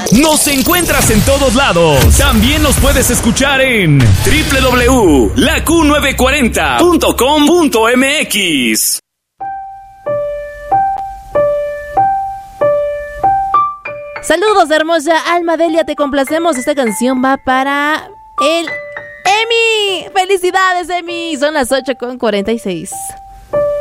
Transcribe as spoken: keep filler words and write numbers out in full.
Nos encuentras en todos lados. También nos puedes escuchar en doble u doble u doble u punto la Q novecientos cuarenta punto com punto m x. Saludos, hermosa alma Delia, te complacemos. Esta canción va para el Emi. ¡Felicidades, Emi! Son las ocho con cuarenta y seis.